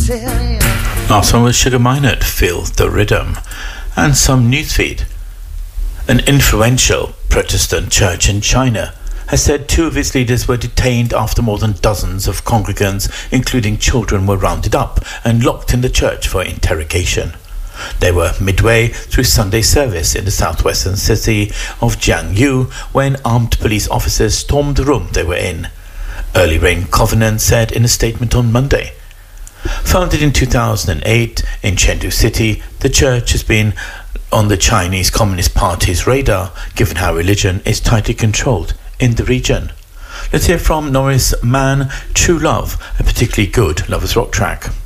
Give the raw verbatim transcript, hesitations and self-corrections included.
Last one was Sugar Minott, Feel the Rhythm. And some newsfeed. An influential Protestant church in China has said two of its leaders were detained after more than dozens of congregants, including children, were rounded up and locked in the church for interrogation. They were midway through Sunday service in the southwestern city of Jiangyu when armed police officers stormed the room they were in. Early Rain Covenant said in a statement on Monday. Founded in two thousand eight in Chengdu City, the church has been on the Chinese Communist Party's radar, given how religion is tightly controlled in the region. Let's hear from Norris Mann, True Love, a particularly good Lovers Rock track.